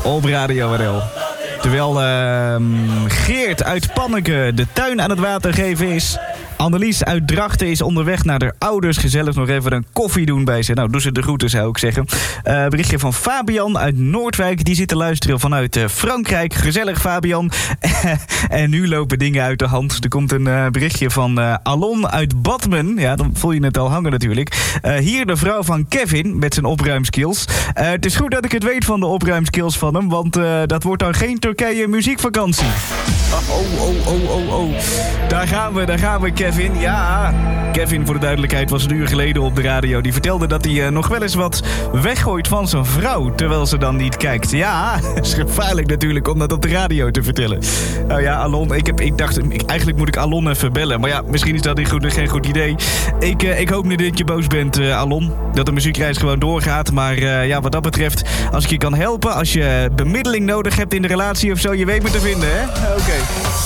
op Radio NL. Terwijl Geert uit Panneke de tuin aan het water geven is. Annelies uit Drachten is onderweg naar haar ouders. Gezellig nog even een koffie doen bij ze. Nou, doe ze de groeten, zou ik zeggen. Berichtje van Fabian uit Noordwijk. Die zit te luisteren vanuit Frankrijk. Gezellig, Fabian. En nu lopen dingen uit de hand. Er komt een berichtje van Alon uit Badmen. Ja, dan voel je het al hangen natuurlijk. Hier de vrouw van Kevin met zijn opruimskills. Het is goed dat ik het weet van de opruimskills van hem. Want dat wordt dan geen Turkije muziekvakantie. Oh. Daar gaan we, Kevin. Ja, Kevin, voor de duidelijkheid, was een uur geleden op de radio. Die vertelde dat hij nog wel eens wat weggooit van zijn vrouw, terwijl ze dan niet kijkt. Ja, dat is gevaarlijk natuurlijk om dat op de radio te vertellen. Nou ja, Alon, ik dacht, eigenlijk moet ik Alon even bellen. Maar ja, misschien is dat geen goed idee. Ik hoop niet dat je boos bent, Alon. Dat de muziekreis gewoon doorgaat. Maar ja, wat dat betreft, als ik je kan helpen, als je bemiddeling nodig hebt in de relatie of zo, je weet me te vinden, hè? Oké.